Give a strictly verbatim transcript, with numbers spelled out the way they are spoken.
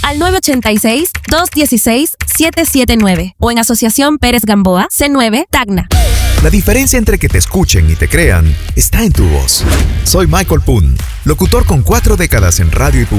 al nueve ocho seis, dos uno seis, siete siete nueve o en Asociación Pérez Gamboa, C nueve, Tacna. La diferencia entre que te escuchen y te crean está en tu voz. Soy Michael Poon, locutor con cuatro décadas en radio y publicidad.